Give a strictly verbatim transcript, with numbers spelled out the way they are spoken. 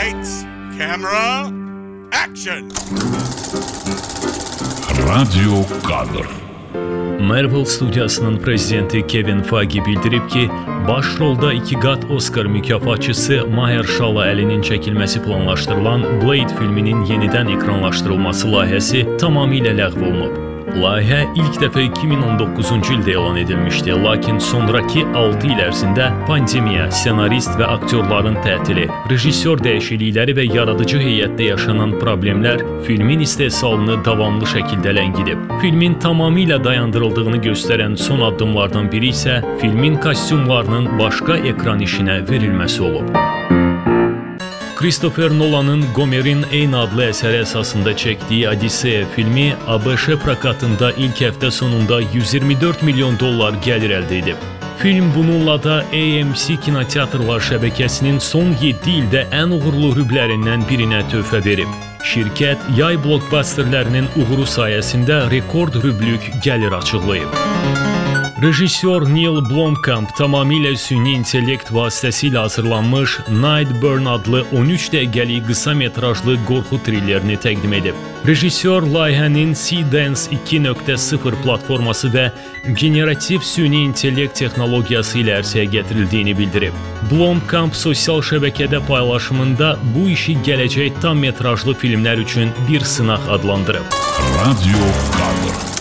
Lights, camera, action! Radio kadr. Marvel studiyasının prezidenti Kevin Feige bildirib ki, baş rolda iki qat Oscar mükafatçısı Mahershala Ali'nin çəkilməsi planlaşdırılan Blade filminin yenidən ekranlaşdırılması layihəsi tamamilə ləğv olunub. Layihə ilk dəfə iki min on doqquzuncu ildə elan edilmişdi, lakin sonraki altı il ərzində pandemiya, ssenarist və aktyorların tətili, rejissor dəyişiklikləri və yaradıcı heyətdə yaşanan problemlər filmin istehsalını davamlı şəkildə ləngidib. Filmin tamamilə dayandırıldığını göstərən son addımlardan biri isə filmin kostyumlarının başqa ekran işinə verilməsi olub. Christopher Nolan'ın Gomer'in eyni adlı əsəri əsasında çəkdiyi Odisseya filmi A B Ş prokatında ilk həftə sonunda yüz iyirmi dörd milyon dollar gəlir əldə edib. Film bununla da A M C kinoteatrlar şəbəkəsinin son yeddi ildə ən uğurlu hüblərindən birinə töhfə verib. Şirkət yay blockbusterlərinin uğuru sayəsində rekord rüblük gəlir açıqlayıb. Rejissor Neil Blomkamp tamamilə süni intellekt vasitəsilə hazırlanmış Nightburn adlı on üç dəqiqəlik qısa metrajlı qorxu trillerini təqdim edib. Rejissor layihənin Seedance iki nöqtə sıfır platforması və generativ süni intellekt texnologiyası ilə ərsəyə gətirildiyini bildirib. Blomkamp sosial şəbəkədə paylaşımında bu işi gələcək tam metrajlı filmlər üçün bir sınaq adlandırıb. Radio kadr.